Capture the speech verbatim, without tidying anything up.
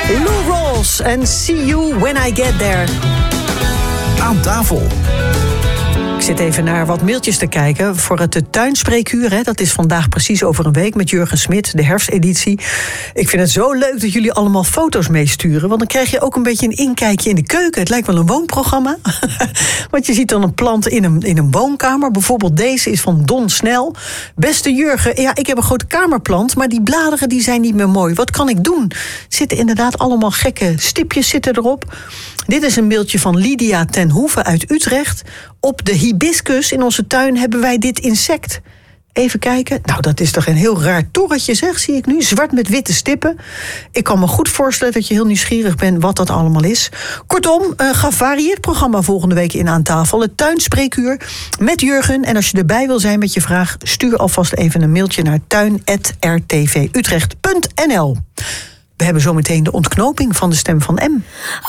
Lou Rawls en See You When I Get There. Aan tafel. Ik zit even naar wat mailtjes te kijken voor het tuinspreekuur. Hè. Dat is vandaag precies over een week met Jurgen Smit, de herfsteditie. Ik vind het zo leuk dat jullie allemaal foto's meesturen. Want dan krijg je ook een beetje een inkijkje in de keuken. Het lijkt wel een woonprogramma. Want je ziet dan een plant in een, in een woonkamer. Bijvoorbeeld deze is van Don Snel. Beste Jurgen, ja, ik heb een grote kamerplant, maar die bladeren die zijn niet meer mooi. Wat kan ik doen? Er zitten inderdaad allemaal gekke stipjes zitten erop. Dit is een mailtje van Lydia ten Hoeve uit Utrecht. Op de hibiscus in onze tuin hebben wij dit insect. Even kijken. Nou, dat is toch een heel raar torretje, zeg, zie ik nu. Zwart met witte stippen. Ik kan me goed voorstellen dat je heel nieuwsgierig bent wat dat allemaal is. Kortom, een gevarieerd programma volgende week in Aan Tafel. Het tuinspreekuur met Jurgen. En als je erbij wil zijn met je vraag, stuur alvast even een mailtje naar tuin apenstaartje r t v utrecht punt n l. We hebben zometeen de ontknoping van de stem van M.